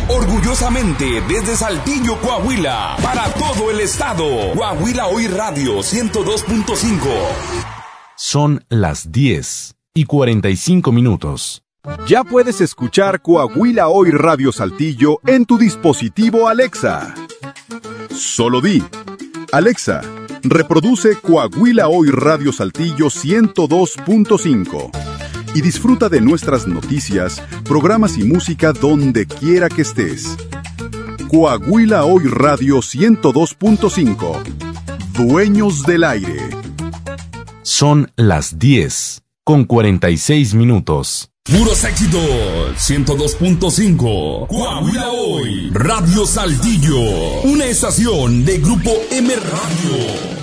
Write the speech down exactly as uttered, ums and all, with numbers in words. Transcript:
Orgullosamente desde Saltillo, Coahuila, para todo el estado. Coahuila Hoy Radio ciento dos punto cinco. Son las diez y cuarenta y cinco minutos. Ya puedes escuchar Coahuila Hoy Radio Saltillo en tu dispositivo Alexa. Solo di: Alexa, reproduce Coahuila Hoy Radio Saltillo ciento dos punto cinco y disfruta de nuestras noticias, programas y música donde quiera que estés. Coahuila Hoy Radio ciento dos punto cinco. Dueños del aire. Son las diez con cuarenta y seis minutos. Puros éxitos, ciento dos punto cinco. Coahuila Hoy, Radio Saltillo. Una estación de Grupo M Radio.